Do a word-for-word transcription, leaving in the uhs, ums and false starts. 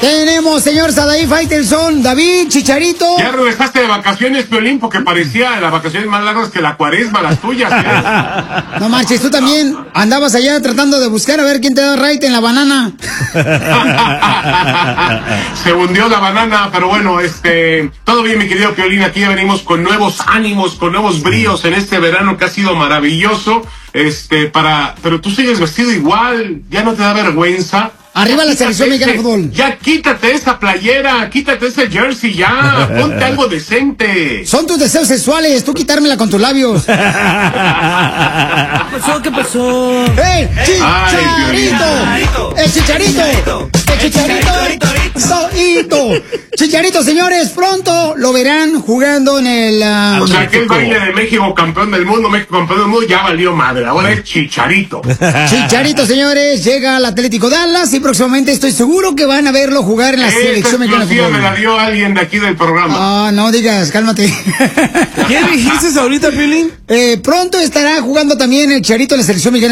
Tenemos, señor Sadaí Faitelson, David, Chicharito. Ya regresaste de vacaciones, Piolín, porque parecía las vacaciones más largas que la cuaresma, las tuyas. ¿eh? No marches, tú también andabas allá tratando de buscar a ver quién te da right en la banana. Se hundió la banana, pero bueno, este, todo bien, mi querido Piolín, aquí ya venimos con nuevos ánimos, con nuevos bríos en este verano que ha sido maravilloso, este, para, pero tú sigues vestido igual, ya no te da vergüenza. Arriba la selección mexicana de fútbol. Ya quítate esa playera, quítate ese jersey ya, ponte algo decente. Son tus deseos sexuales, tú quitármela con tus labios. ¿Qué pasó? ¿Qué pasó? ¡Eh! ¡Chicharito! ¡El Chicharito! ¡El Chicharito! ¡Chicharito! Chicharito, señores, pronto lo verán jugando en el... Uh, o sea, que el baile de México, campeón del mundo, México campeón del mundo, ya valió madre. Ahora es Chicharito. Chicharito, señores, llega al Atlético Dallas y próximamente estoy seguro que van a verlo jugar en la Esta selección mexicana de fútbol. me la dio alguien de aquí del programa. Ah, no digas, cálmate. ¿Qué dijiste ahorita, Piolín? Eh, pronto estará jugando también el Chicharito en la selección mexicana.